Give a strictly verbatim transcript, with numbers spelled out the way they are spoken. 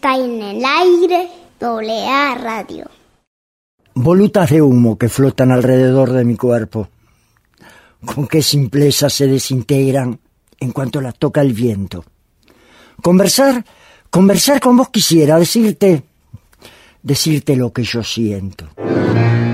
Está en el aire, doble A Radio. Volutas de humo que flotan alrededor de mi cuerpo. Con qué simpleza se desintegran en cuanto las toca el viento. Conversar, conversar con vos quisiera, decirte, decirte lo que yo siento.